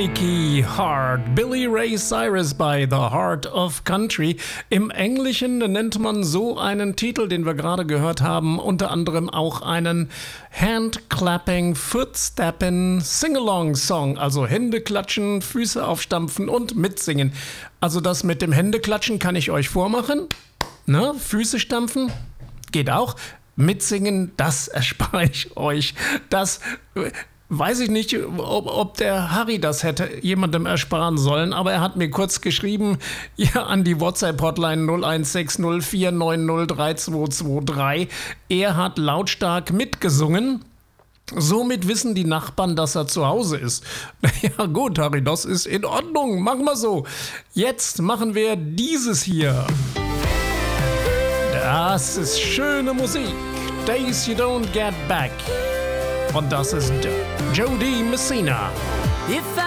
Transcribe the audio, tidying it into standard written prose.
Achy Heart, Billy Ray Cyrus bei The Heart of Country. Im Englischen nennt man so einen Titel, den wir gerade gehört haben, unter anderem auch einen Hand-Clapping, Footstepping, Sing-Along-Song, also Hände klatschen, Füße aufstampfen und mitsingen. Also das mit dem Händeklatschen kann ich euch vormachen. Ne? Füße stampfen, geht auch. Mitsingen, das erspare ich euch. Das weiß ich nicht, ob der Harry das hätte jemandem ersparen sollen, aber er hat mir kurz geschrieben, ja, an die WhatsApp-Hotline 016049032223. Er hat lautstark mitgesungen. Somit wissen die Nachbarn, dass er zu Hause ist. Ja gut, Harry, das ist in Ordnung. Machen wir so. Jetzt machen wir dieses hier. Das ist schöne Musik. Days You Don't Get Back. Und das ist Jody Messina.